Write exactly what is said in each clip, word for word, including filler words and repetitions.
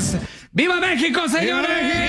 señores. ¡Viva México, señores!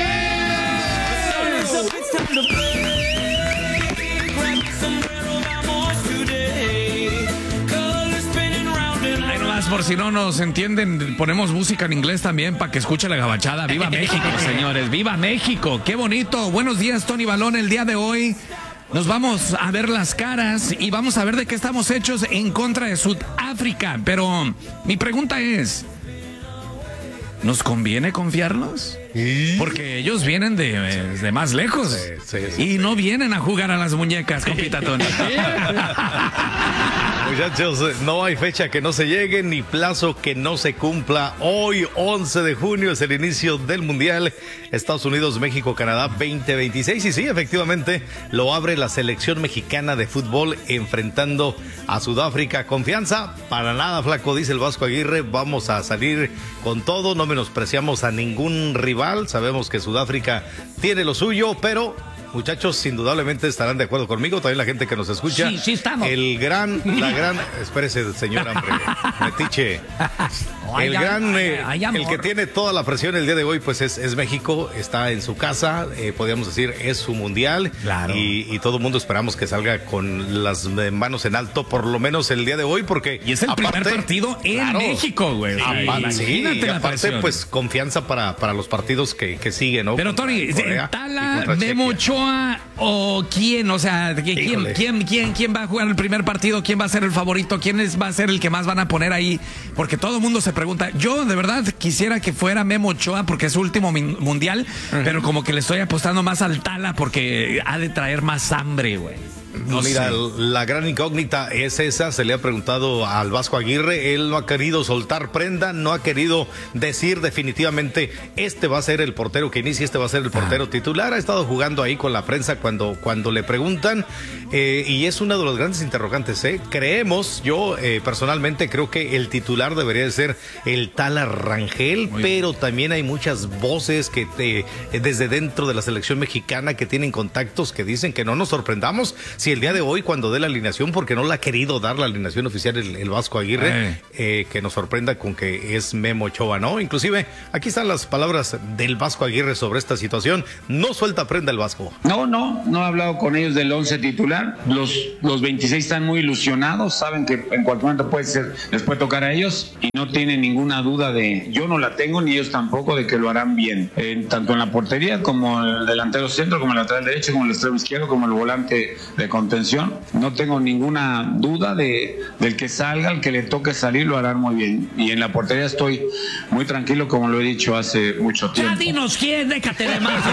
Ahí nomás, por si no nos entienden, ponemos música en inglés también para que escuche la gabachada. ¡Viva México, señores! ¡Viva México! ¡Qué bonito! Buenos días, Tony Balón. El día de hoy nos vamos a ver las caras y vamos a ver de qué estamos hechos en contra de Sudáfrica. Pero mi pregunta es, ¿nos conviene confiarnos? Porque ellos vienen de, de más lejos, sí, sí, sí, y no vienen a jugar a las muñecas, compita Tony. Muchachos, no hay fecha que no se llegue ni plazo que no se cumpla. Hoy, once de junio, es el inicio del Mundial Estados Unidos, México, Canadá veinte veintiséis. Y sí, efectivamente, lo abre la selección mexicana de fútbol enfrentando a Sudáfrica. Confianza, para nada, flaco, dice el Vasco Aguirre. Vamos a salir con todo, no menospreciamos a ningún rival. Sabemos que Sudáfrica tiene lo suyo, pero muchachos, indudablemente estarán de acuerdo conmigo, también la gente que nos escucha. Sí, sí estamos. El gran, la gran, espérese, señor hombre, metiche. El gran, eh, el que tiene toda la presión el día de hoy, pues es, es México, está en su casa, eh, podríamos decir, es su mundial. Claro. Y, y todo el mundo esperamos que salga con las manos en alto, por lo menos el día de hoy, porque... Y es el aparte, primer partido en claro, México, güey. Sí, sí, y aparte, pues, confianza para, para los partidos que, que siguen, ¿no? Pero, Tony, Tala, Memo Ochoa o quién, o sea, ¿quién, quién, quién, quién va a jugar el primer partido? ¿Quién va a ser el favorito? ¿Quién es, va a ser el que más van a poner ahí? Porque todo el mundo se pregunta. Yo de verdad quisiera que fuera Memo Ochoa porque es su último mundial, uh-huh. pero como que le estoy apostando más al Tala porque ha de traer más hambre, güey. No, mira, sé. La gran incógnita es esa, se le ha preguntado al Vasco Aguirre, él no ha querido soltar prenda, no ha querido decir definitivamente este va a ser el portero que inicia, este va a ser el portero ah. titular, ha estado jugando ahí con la prensa cuando, cuando le preguntan, eh, y es uno de los grandes interrogantes, ¿eh? Creemos, yo eh, personalmente creo que el titular debería de ser el Tala Rangel, Muy pero bien. También hay muchas voces que eh, desde dentro de la selección mexicana que tienen contactos que dicen que no nos sorprendamos si el día de hoy cuando dé la alineación, porque no la ha querido dar la alineación oficial el, el Vasco Aguirre, eh. Eh, que nos sorprenda con que es Memo Ochoa, ¿no? Inclusive, aquí están las palabras del Vasco Aguirre sobre esta situación. No suelta prenda el Vasco. No, no, no he hablado con ellos del once titular. Los, los veintiséis están muy ilusionados, saben que en cualquier momento puede ser, les puede tocar a ellos y no tienen ninguna duda de, yo no la tengo ni ellos tampoco, de que lo harán bien. Eh, tanto en la portería como el delantero centro, como el lateral derecho, como el extremo izquierdo, como el volante de contención, no tengo ninguna duda de del que salga, el que le toque salir lo harán muy bien, y en la portería estoy muy tranquilo, como lo he dicho hace mucho tiempo. Ya dinos quién, déjate de más,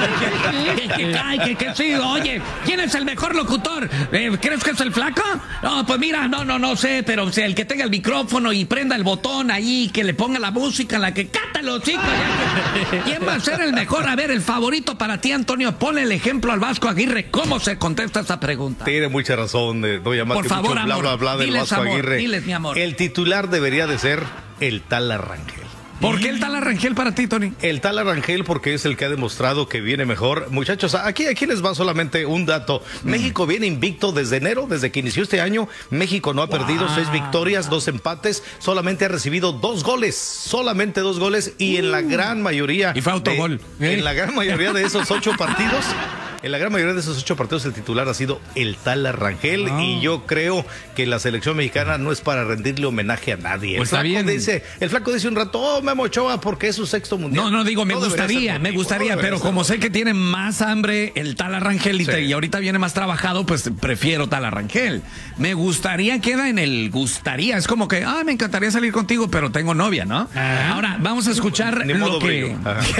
que, que, que, que, que sí, oye, ¿quién es el mejor locutor? Eh, ¿crees que es el Flaco? No, pues mira, no, no, no sé, pero o sea, el que tenga el micrófono y prenda el botón ahí, que le ponga la música, la que cátalo, chicos. ¿Quién va a ser el mejor? A ver, el favorito para ti, Antonio, ponle el ejemplo al Vasco Aguirre, ¿cómo se contesta esa pregunta? Tiene mucha razón, eh, doy a más Por que favor, mucho bla, amor, bla, bla del diles, Vasco amor, Aguirre. Diles, mi amor. El titular debería de ser el Tala Rangel. ¿Por qué el Tala Rangel para ti, Tony? El Tala Rangel porque es el que ha demostrado que viene mejor. Muchachos, aquí, aquí les va solamente un dato. Mm. México viene invicto desde enero, desde que inició este año. México no ha wow. perdido seis victorias, dos empates. Solamente ha recibido dos goles. Solamente dos goles. Y uh. en la gran mayoría... Y fue autogol. De, ¿Eh? En la gran mayoría de esos ocho partidos... En la gran mayoría de esos ocho partidos el titular ha sido el Tala Rangel oh. y yo creo que la selección mexicana no es para rendirle homenaje a nadie. Pues el, flaco bien. Dice, el flaco dice un rato, oh, Memo Ochoa, porque es su sexto mundial. No, no digo, me no gustaría, me gustaría, no pero como sé que tiene más hambre el Tala Rangel y, sí. y ahorita viene más trabajado, pues prefiero Tala Rangel. Me gustaría, queda en el gustaría, es como que, ah, me encantaría salir contigo, pero tengo novia, ¿no? Ajá. Ahora, vamos a escuchar Ni lo que...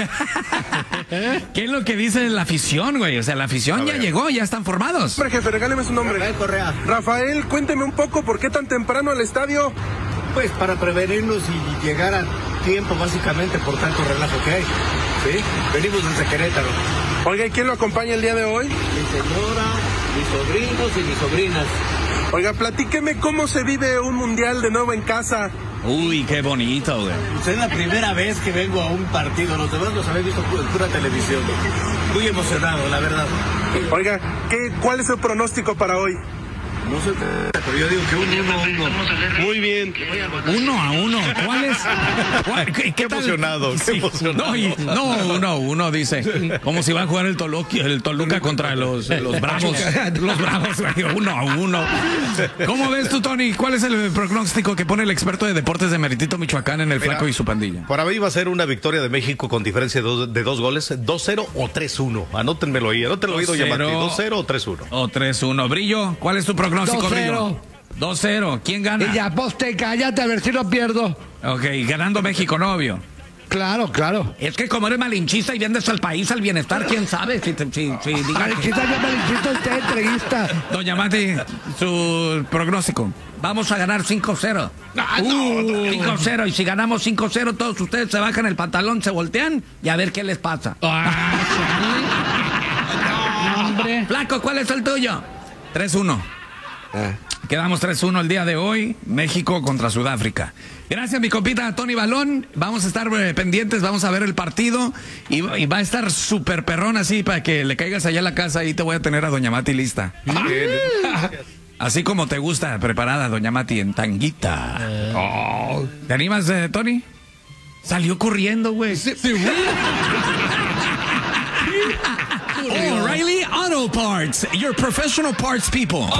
¿Qué es lo que dice la afición, güey? O sea, la afición ya llegó, ya están formados. Hombre, jefe, regáleme su nombre. Rafael Correa. Rafael, cuénteme un poco, ¿por qué tan temprano al estadio? Pues para prevenirnos y llegar a tiempo, básicamente, por tanto relajo que hay. ¿Sí? Venimos desde Querétaro. Oiga, ¿y quién lo acompaña el día de hoy? Mi señora, mis sobrinos y mis sobrinas. Oiga, platíqueme cómo se vive un mundial de nuevo en casa. Uy, qué bonito, güey. Pues es la primera vez que vengo a un partido. Los demás los habéis visto en pura televisión. Muy emocionado, la verdad. Oiga, ¿qué, ¿cuál es el pronóstico para hoy? No sé, pero yo digo que un uno a uno. Muy bien. Uno a uno. ¿Cuál es? ¿Cuál- ¿Qué, Qué tal? emocionado, qué Sí. emocionado. No, y- no, uno a uno, dice. Como si va a jugar el Toluca, el Toluca contra los, los Bravos. Los Bravos, güey, uno a uno. ¿Cómo ves tú, Tony? ¿Cuál es el pronóstico que pone el experto de deportes de Meritito Michoacán en el Mira, Flaco y su pandilla? Para mí va a ser una victoria de México con diferencia de dos, de dos goles, dos cero o tres uno. Anótenmelo ahí, anótenlo oído, Yamati. dos cero o tres uno. O tres uno. Brillo, ¿cuál es tu pronóstico, dos cero. Brillo? dos cero. ¿Quién gana? Y ya, vos te cállate a ver si lo pierdo. Ok, ganando México, novio. Claro, claro. Es que como eres malinchista y vienes al país, al bienestar, ¿quién sabe? Si, si, si, diga Ay, que- quizás yo me insisto usted, entrevista. Doña Mati, su pronóstico. Vamos a ganar cinco cero. Uh, cinco cero. Y si ganamos cinco cero, todos ustedes se bajan el pantalón, se voltean y a ver qué les pasa. Hombre. Flaco, ¿cuál es el tuyo? tres uno. Quedamos tres uno el día de hoy. México contra Sudáfrica. Gracias, mi compita Tony Balón. Vamos a estar eh, pendientes, vamos a ver el partido. Y, y va a estar súper perrón así para que le caigas allá a la casa. Ahí te voy a tener a Doña Mati lista. Así como te gusta, preparada, Doña Mati, en tanguita. Oh. ¿Te animas, eh, Tony? Salió corriendo, güey. O'Reilly Auto Parts, your professional parts people.